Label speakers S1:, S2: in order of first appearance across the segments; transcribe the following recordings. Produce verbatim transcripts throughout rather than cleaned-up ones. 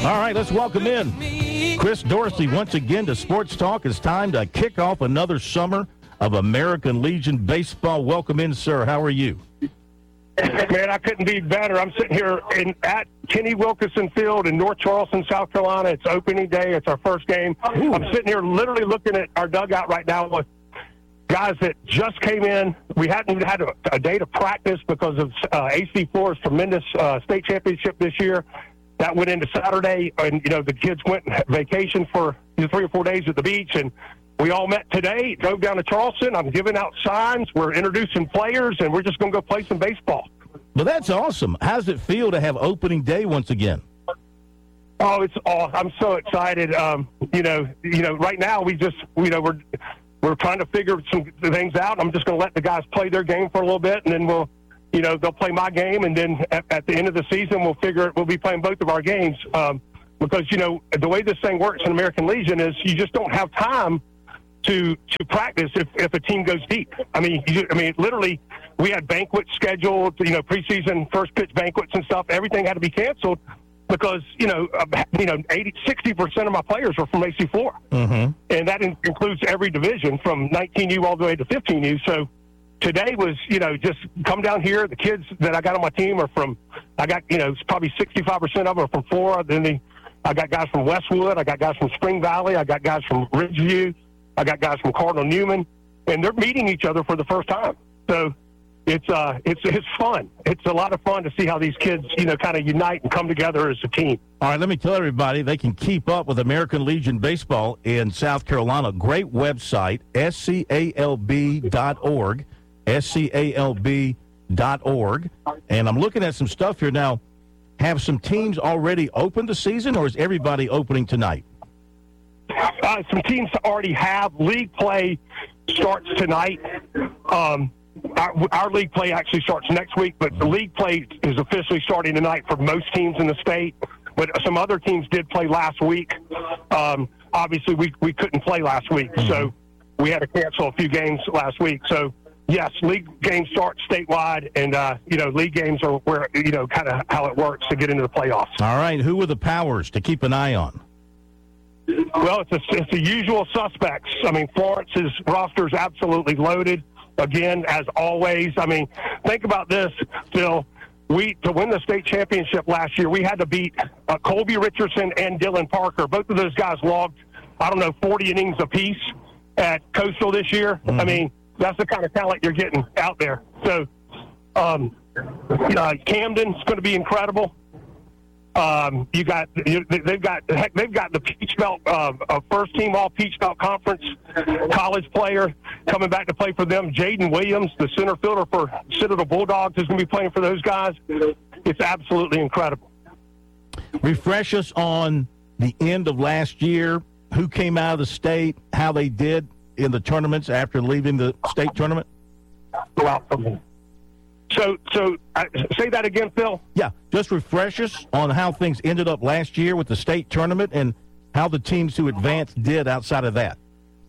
S1: All right, let's welcome in Chris Dorsey once again to Sports Talk. It's time to kick off another summer of American Legion baseball. Welcome in, sir. How are you?
S2: Man, I couldn't be better. I'm sitting here in, at Kenny Wilkinson Field in North Charleston, South Carolina. It's opening day. It's our first game. Ooh. I'm sitting here literally looking at our dugout right now with guys that just came in. We hadn't even had a, a day to practice because of uh, A C four's tremendous uh, state championship this year. That went into Saturday, and, you know, the kids went on vacation for you know, three or four days at the beach, and we all met today, drove down to Charleston. I'm giving out signs. We're introducing players, and we're just going to go play some baseball.
S1: Well, that's awesome. How does it feel to have opening day once again?
S2: Oh, it's all. I'm so excited. Um, you know, you know. Right now, we just, you know, we're we're trying to figure some things out. I'm just going to let the guys play their game for a little bit, and then we'll, you know, they'll play my game, and then at, at the end of the season, we'll figure we'll be playing both of our games. Um, because you know, the way this thing works in American Legion is you just don't have time to to practice if, if a team goes deep. I mean, you, I mean, literally, we had banquets scheduled, you know, preseason first pitch banquets and stuff. Everything had to be canceled because, you know, uh, you know, eighty, sixty percent of my players are from A C four. Mm-hmm. And that in, includes every division from nineteen U all the way to fifteen U. So today was, you know, just come down here. The kids that I got on my team are from, I got, you know, probably sixty-five percent of them are from Florida. Then they, I got guys from Westwood. I got guys from Spring Valley. I got guys from Ridgeview. I got guys from Cardinal Newman, and they're meeting each other for the first time. So it's uh, it's it's fun. It's a lot of fun to see how these kids, you know, kind of unite and come together as a team.
S1: All right, let me tell everybody they can keep up with American Legion baseball in South Carolina. Great website, S C A L B dot org, S C A L B dot org. And I'm looking at some stuff here now. Have some teams already opened the season, or is everybody opening tonight?
S2: Uh, some teams already have. League play starts tonight. Um, our, our league play actually starts next week, but the league play is officially starting tonight for most teams in the state. But some other teams did play last week. Um, obviously, we, we couldn't play last week, so we had to cancel a few games last week. So, yes, league games start statewide, and, uh, you know, league games are where, you know, kind of how it works to get into the playoffs.
S1: All right, who are the powers to keep an eye on?
S2: Well, it's, a, it's the usual suspects. I mean, Florence's roster is absolutely loaded. Again, as always. I mean, think about this, Phil. We to win the state championship last year, we had to beat uh, Colby Richardson and Dylan Parker. Both of those guys logged, I don't know, forty innings apiece at Coastal this year. Mm-hmm. I mean, that's the kind of talent you're getting out there. So, um, uh, Camden's going to be incredible. Um, you got you, they've got heck they've got the Peach Belt uh, uh, first team all Peach Belt Conference college player coming back to play for them. Jaden Williams, the center fielder for Citadel Bulldogs, is going to be playing for those guys. It's absolutely incredible.
S1: Refresh us on the end of last year. Who came out of the state? How they did in the tournaments after leaving the state tournament?
S2: Well. So, so uh, say that again, Phil.
S1: Yeah, just refresh us on how things ended up last year with the state tournament and how the teams who advanced did outside of that.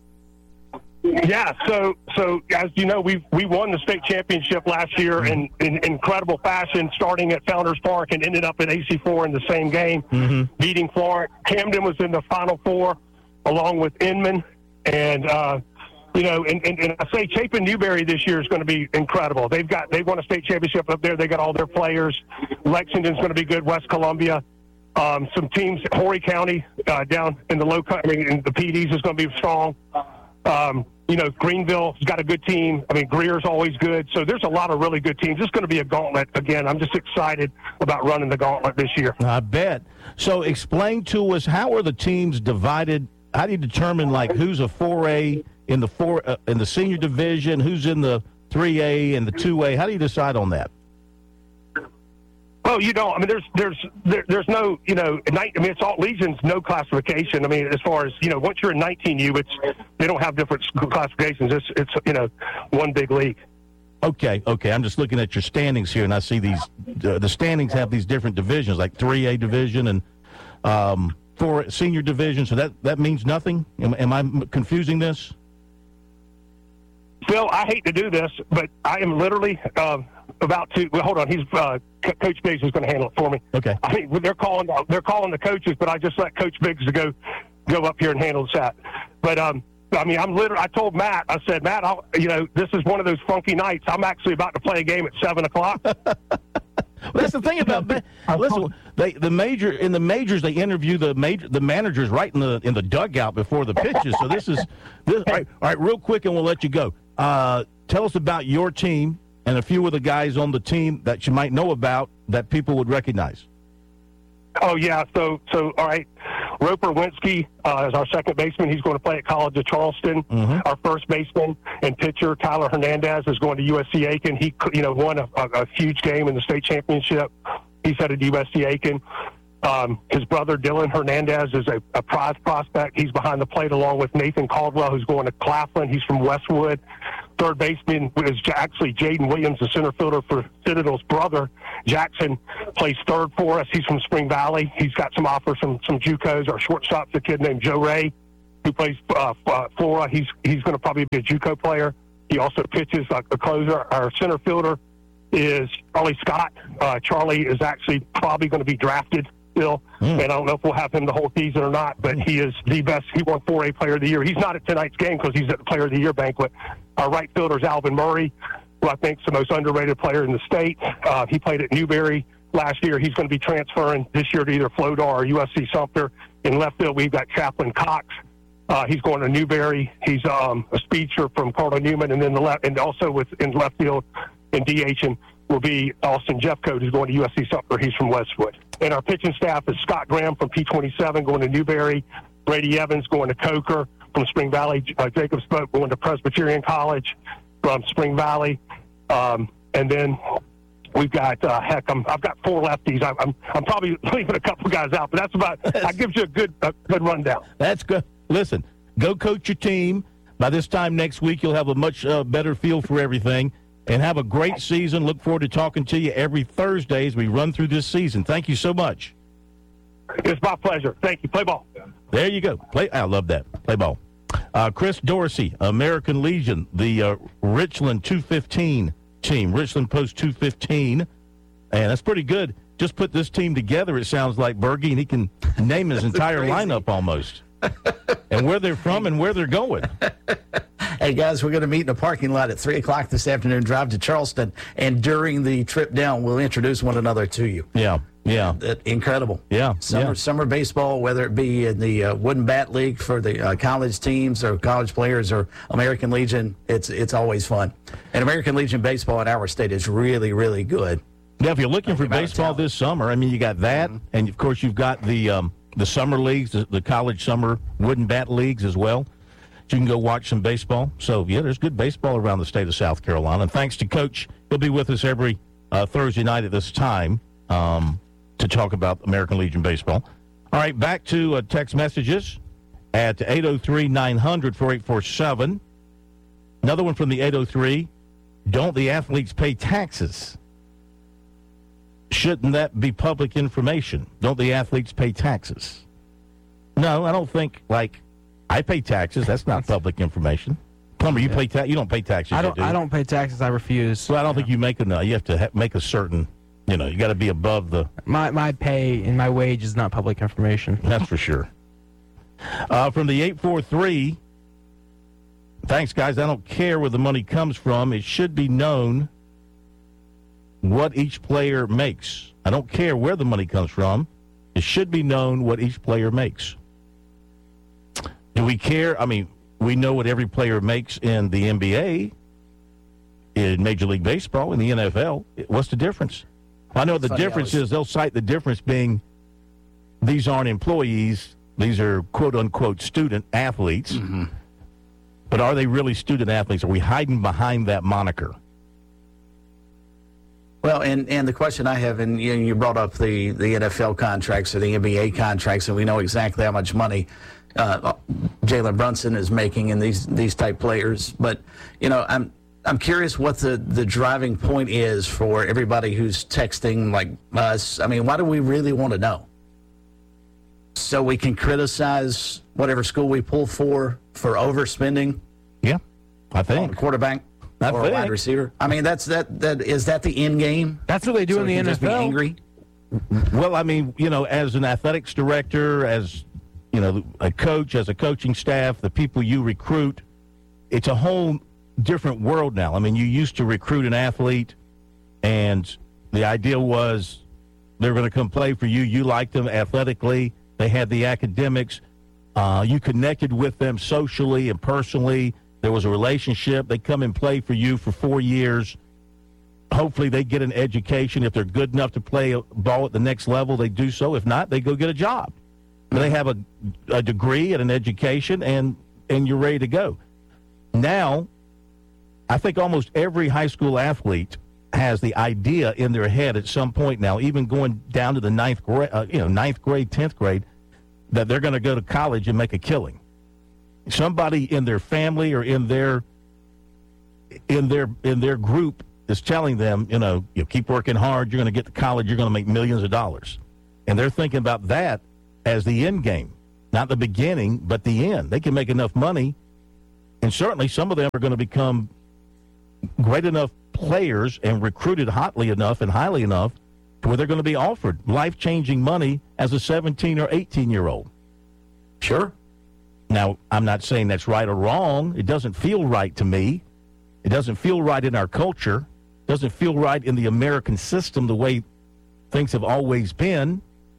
S2: Yeah, so so as you know, we we won the state championship last year in, in incredible fashion, starting at Founders Park and ended up at A C four in the same game, mm-hmm. beating Florence. Camden was in the Final Four along with Inman, and uh, you know, and, and, and I say Chapin Newberry this year is going to be incredible. They've got they won a state championship up there. They got all their players. Lexington's going to be good. West Columbia, um, some teams. Horry County uh, down in the low country, in the P Ds is going to be strong. Um, you know, Greenville's got a good team. I mean, Greer's always good. So there's a lot of really good teams. It's going to be a gauntlet again. I'm just excited about running the gauntlet this year.
S1: I bet. So explain to us, how are the teams divided? How do you determine like who's a four A in the four uh, in the senior division, who's in the three A and the two A? How do you decide on that?
S2: Well, you don't. I mean, there's there's there, there's no, you know, night, I mean, it's all Legion's no classification. I mean, as far as, you know, once you're in nineteen U, it's they don't have different classifications. It's it's you know, one big league.
S1: Okay, okay. I'm just looking at your standings here, and I see these uh, the standings have these different divisions, like three A division and um, four senior division. So that that means nothing. Am, am I confusing this?
S2: Phil, I hate to do this, but I am literally uh, about to. Well, hold on. He's uh, C- Coach Biggs is going to handle it for me.
S1: Okay.
S2: I mean, they're calling. They're calling the coaches, but I just let Coach Biggs to go go up here and handle the chat. But um, I mean, I'm literally. I told Matt. I said, Matt, I'll, you know, this is one of those funky nights. I'm actually about to play a game at seven o'clock.
S1: Well, that's the thing about listen. They the major in the majors they interview the major the managers right in the in the dugout before the pitches. So this is this. All right, all right, real quick, and we'll let you go. Uh, tell us about your team and a few of the guys on the team that you might know about that people would recognize.
S2: Oh yeah, so so all right. Roper Winsky uh, is our second baseman. He's going to play at College of Charleston. Mm-hmm. Our first baseman and pitcher Tyler Hernandez is going to U S C Aiken. He you know won a, a, a huge game in the state championship. He's headed to U S C Aiken. Um, his brother Dylan Hernandez is a, a prize prospect. He's behind the plate along with Nathan Caldwell, who's going to Claflin. He's from Westwood. Third baseman is actually Jaden Williams, the center fielder for Citadel's brother. Jackson plays third for us. He's from Spring Valley. He's got some offers from some JUCOs. Our shortstop's a kid named Joe Ray, who plays uh, uh, Flora. He's he's going to probably be a JUCO player. He also pitches like a closer. Our center fielder is Charlie Scott. Uh, Charlie is actually probably going to be drafted still, mm. and I don't know if we'll have him the whole season or not, but he is the best. He won four A Player of the Year. He's not at tonight's game because he's at the Player of the Year banquet. Our right fielder is Alvin Murray, who I think is the most underrated player in the state. Uh, he played at Newberry last year. He's going to be transferring this year to either Florida or U S C Sumter. In left field, we've got Chaplain Cox. Uh, he's going to Newberry. He's um, a speedster from Cardinal Newman, and then the left, and also with in left field in D H and will be Austin Jeffcoat, who's going to U S C Sumter. He's from Westwood. And our pitching staff is Scott Graham from P twenty-seven going to Newberry, Brady Evans going to Coker from Spring Valley, uh, Jacob Spoke going to Presbyterian College from Spring Valley, um, and then we've got uh, heck, I'm, I've got four lefties. I, I'm I'm probably leaving a couple guys out, but that's about. That gives you a good a good rundown.
S1: That's good. Listen, go coach your team. By this time next week, you'll have a much uh, better feel for everything. And have a great season. Look forward to talking to you every Thursday as we run through this season. Thank you so much.
S2: It's my pleasure. Thank you. Play ball.
S1: There you go. Play. I love that. Play ball. Uh, Chris Dorsey, American Legion, the uh, Richland two fifteen team, Richland Post two fifteen. And that's pretty good. Just put this team together, it sounds like, Bergie, and he can name his entire lineup almost. And where they're from and where they're going.
S3: Hey, guys, we're going to meet in the parking lot at three o'clock this afternoon, drive to Charleston, and during the trip down, we'll introduce one another to you.
S1: Yeah, yeah.
S3: Uh, incredible.
S1: Yeah.
S3: Summer
S1: yeah.
S3: summer baseball, whether it be in the uh, Wooden Bat League for the uh, college teams or college players or American Legion, it's it's always fun. And American Legion baseball in our state is really, really good.
S1: Yeah, if you're looking for baseball this summer, I mean, you got that, mm-hmm. and, of course, you've got the um, the summer leagues, the, the college summer Wooden Bat Leagues as well. You can go watch some baseball. So, yeah, there's good baseball around the state of South Carolina. And thanks to Coach. He'll be with us every uh, Thursday night at this time um, to talk about American Legion baseball. All right, back to uh, text messages at eight oh three, nine hundred, four eight four seven. Another one from the eight oh three. Don't the athletes pay taxes? Shouldn't that be public information? Don't the athletes pay taxes? No, I don't think, like, I pay taxes. That's not public information. Plumber, you pay ta- You don't pay taxes.
S4: I don't.
S1: Do
S4: I don't pay taxes. I refuse.
S1: Well, I don't yeah. think you make enough. You have to ha- make a certain. You know, you got to be above the.
S4: My my pay and my wage is not public information.
S1: That's for sure. Uh, from the eight four three. Thanks, guys. I don't care where the money comes from. It should be known what each player makes. I don't care where the money comes from. It should be known what each player makes. Do we care? I mean, we know what every player makes in the N B A, in Major League Baseball, in the N F L. What's the difference? I know the difference is they'll cite the difference being these aren't employees. These are quote-unquote student athletes. Mm-hmm. But are they really student athletes? Are we hiding behind that moniker?
S3: Well, and, and the question I have, and you, you brought up the, the N F L contracts or the N B A contracts, and we know exactly how much money uh, Jalen Brunson is making in these these type players. But, you know, I'm I'm curious what the, the driving point is for everybody who's texting like us. I mean, why do we really want to know? So we can criticize whatever school we pull for for overspending?
S1: Yeah, I
S3: on
S1: think.
S3: the quarterback?
S1: I
S3: or
S1: think.
S3: a wide receiver. I mean, that's that. That is that the end game.
S4: That's what they do
S3: So
S4: in
S3: he
S4: the
S3: can just be
S4: N F L.
S3: angry.
S1: Well, I mean, you know, as an athletics director, as, you know, a coach, as a coaching staff, the people you recruit, it's a whole different world now. I mean, you used to recruit an athlete, and the idea was they were going to come play for you. You liked them athletically. They had the academics. Uh, you connected with them socially and personally. There was a relationship. They come and play for you for four years. Hopefully they get an education. If they're good enough to play a ball at the next level, they do so. If not, they go get a job. They have a, a degree and an education, and, and you're ready to go. Now, I think almost every high school athlete has the idea in their head at some point now, even going down to the ninth grade, uh, you know, ninth grade, tenth grade, that they're going to go to college and make a killing. Somebody in their family or in their in their in their group is telling them, you know, you keep working hard, you're going to get to college, you're going to make millions of dollars. And they're thinking about that as the end game, not the beginning, but the end. They can make enough money, and certainly some of them are going to become great enough players and recruited hotly enough and highly enough to where they're going to be offered life-changing money as a seventeen or eighteen-year-old.
S3: Sure.
S1: Now, I'm not saying that's right or wrong. It doesn't feel right to me. It doesn't feel right in our culture. It doesn't feel right in the American system the way things have always been.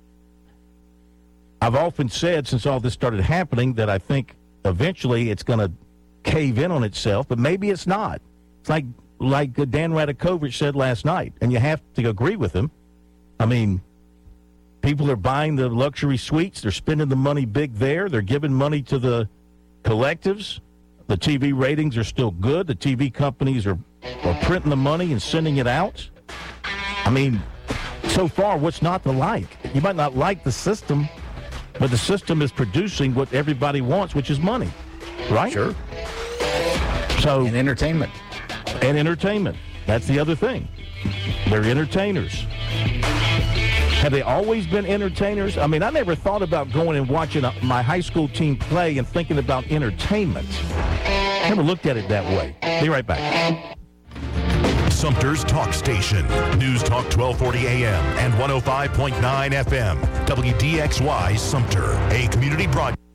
S1: I've often said since all this started happening that I think eventually it's going to cave in on itself, but maybe it's not. It's like like Dan Radakovich said last night, and you have to agree with him. I mean, people are buying the luxury suites. They're spending the money big there. They're giving money to the collectives. The T V ratings are still good. The T V companies are, are printing the money and sending it out. I mean, so far, what's not to like? You might not like the system, but the system is producing what everybody wants, which is money, right?
S3: Sure.
S1: So
S3: And entertainment.
S1: And entertainment. That's the other thing. They're entertainers. Have they always been entertainers? I mean, I never thought about going and watching a, my high school team play and thinking about entertainment. Never looked at it that way. Be right back.
S5: Sumter's Talk Station. News Talk twelve forty A M and one oh five point nine F M. W D X Y Sumter, a community broadcast.